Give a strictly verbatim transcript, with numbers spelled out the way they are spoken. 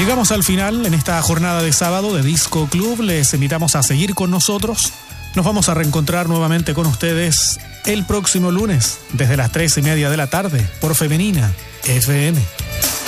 Llegamos al final en esta jornada de sábado de Disco Club. Les invitamos a seguir con nosotros. Nos vamos a reencontrar nuevamente con ustedes el próximo lunes desde las tres y media de la tarde por Femenina F M.